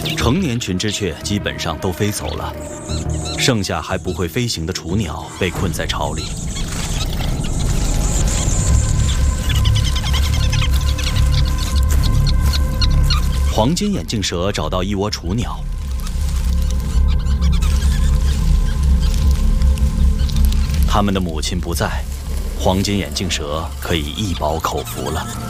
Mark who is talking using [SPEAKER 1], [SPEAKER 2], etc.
[SPEAKER 1] 成年群之雀基本上都飞走了，剩下还不会飞行的雏鸟被困在巢里。黄金眼镜蛇找到一窝雏鸟，它们的母亲不在，黄金眼镜蛇可以一饱口福了。